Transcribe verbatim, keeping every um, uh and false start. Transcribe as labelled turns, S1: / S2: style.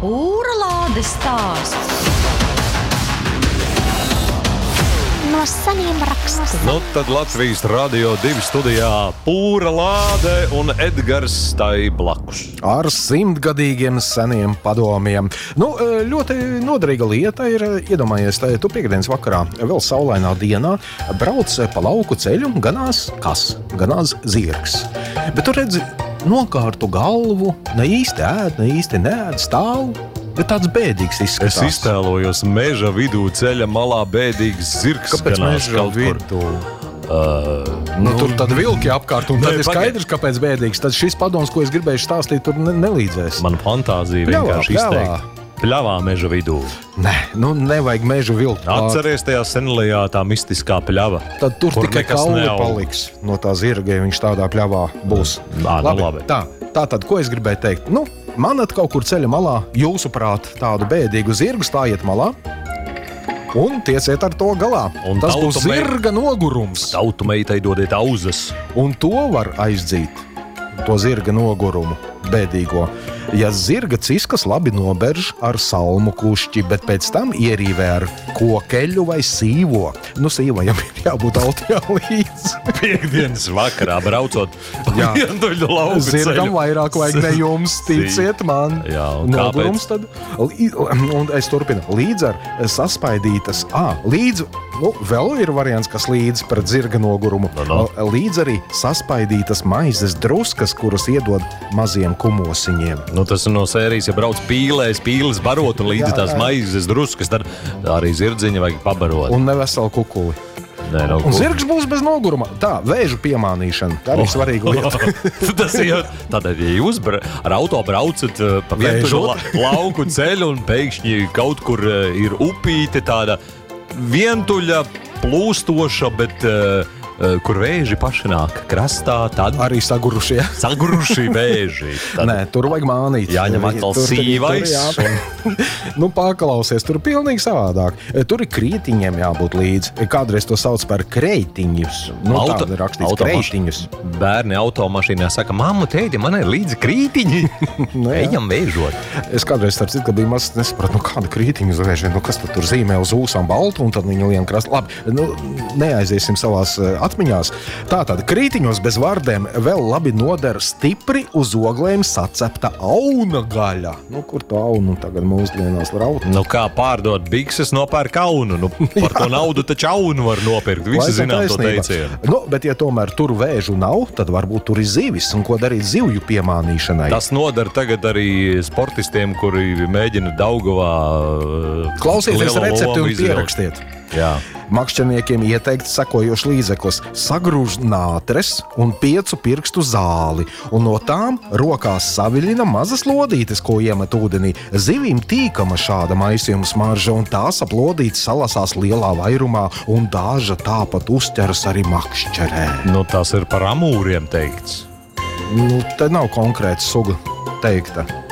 S1: Pūra lādes stāsts no seniem rakstiem.
S2: Nu, tad Latvijas Radio divi studijā Pūra lāde un Edgars tai blakus.
S3: Ar simtgadīgiem seniem padomiem. Nu, ļoti noderīga lieta ir, iedomājies, tu piekdienas vakarā, vēl saulainā dienā, brauc pa lauku ceļu, ganās kas? Ganās zirgs. Bet tu redzi nokārtu galvu, ne īsti ēd, ne īsti neēd, stāv. Bet tāds bēdīgs izskatās.
S2: Es iztēlojos meža vidū ceļa malā bēdīgs zirgs.
S3: Kāpēc meža vidū? Uh, nu, nu, tur tad vilki apkārt, un tad ir skaidrs, kāpēc bēdīgs. Tad šis padoms, ko es gribēju stāstīt, tur ne, nelīdzēs.
S2: Man fantāzija
S3: pļavā,
S2: vienkārši
S3: pļavā.
S2: izteikt. Pļavā meža vidū.
S3: Nē, nu nevajag mežu vilkt.
S2: Atceries tajā senlajā tā mistiskā pļava.
S3: Tad tur tikai kauli paliks no tā zirga, ja viņš tādā pļavā būs.
S2: Ā,
S3: labi,
S2: nu labi.
S3: Tā, tā tad, ko es gribēju teikt? Nu, manat kaut kur ceļa malā, jūsuprāt, tādu bēdīgu zirgu stājiet malā un tieciet ar to galā.
S2: Un
S3: tas būs
S2: tautu mei-
S3: zirga nogurums.
S2: Tautu meitai dodiet auzas.
S3: Un to var aizdzīt, to zirga nogurumu bēdīgo. Ja zirga ciskas labi noberž ar salmu kušķi, bet pēc tam ierīvē ar kokeļu vai sīvo. Nu, sīvajam ir jābūt autijā līdz.
S2: Piekdienas vakarā braucot pa
S3: Jā.
S2: vientuļu lauku
S3: Zirgam
S2: ceļu.
S3: vairāk vajag ne jums, ticiet man.
S2: Jā, un
S3: Nogurums tad. Lī- Un es turpinu. Līdz ar saspaidītas, ā, līdz, nu, vēl ir variants, kas līdz pret zirga nogurumu.
S2: No, no.
S3: Līdz arī saspaidītas maizes druskas, kuras iedod maziem kumosiņiem.
S2: Nu, tas ir no sērijas, ja brauc pīlēs, pīles barot un līdzi
S3: Jā,
S2: tās
S3: jā.
S2: maizes druskas, tad arī zirdziņa vajag pabarot.
S3: Un neveselu kukuli.
S2: Nē, no
S3: Un zirgs būs bez noguruma. Tā, vēžu piemānīšana. Tā arī svarīga lieta.
S2: Tas ir jau tādēļ, ja jūs bra ar auto braucat uh, pa vientuļu la lauku ceļu un pēkšņi kaut kur uh, ir upīte tāda vientuļa, plūstoša, bet uh, uh, kur vēži paši nāk krastā, tad
S3: Arī sagurušie.
S2: saguruši vēži. Tad
S3: Nē, tur vajag mānīt.
S2: jāņem atkal
S3: Tur- tur-
S2: sīvais.
S3: tur jā. Nu, paklausies, tur ir pilnīgi savādāk. Tur ir krītiņiem jābūt līdzi. Kādreiz to sauc par kreitiņus. Nu,
S2: Auto-
S3: tāda ir rakstīts
S2: automaš-
S3: kreitiņus.
S2: Bērni automašīnā saka, mammu, tēti, man ir līdzi krītiņi.
S3: Nu, jā.
S2: Ejam vēžot.
S3: Es kādreiz, starp citu, kad biju mazs, nesapratu, nu, kāda krītiņa zvēži, nu, kas tad tur zīmē uz ūsām baltu, un tad viņa lien krasta. Labi, nu, neaiziesim savās uh, atmiņās. Tātad, krītiņos bez vārdiem vēl labi noder stipri uz oglēm sacepta auna gaļa. Nu, kur to aunu tagad mūsdienās raut?
S2: Nu, kā pārdot bikses, nopērk aunu. Nu, par to naudu taču aunu var nopirkt. Visi
S3: Laikam
S2: zinām to
S3: taisnība.
S2: teicienu.
S3: Nu, bet, ja tomēr tur vēžu nav, tad varbūt tur ir zivis. Un ko darīt zivju piemānīšanai?
S2: Tas nodara tagad arī sportistiem, kuri mēģina Daugavā uh,
S3: Klausieties
S2: lielo
S3: recepti
S2: lomu
S3: un
S2: izvilkt.
S3: pierakstiet.
S2: Jā.
S3: Makšķerniekiem ieteikts sekojošs līdzeklis – sagrūž nātres un piecu pirkstu zāli, un no tām rokās saviļina mazas lodītes, ko iemet ūdenī. Zivīm tīkama šāda maisījuma smarža, un tās ap lodītes salasās lielā vairumā, un daža tāpat uzķeras arī makšķerē.
S2: Nu, tas ir par amūriem teikts.
S3: Nu, te nav konkrēta suga teikta.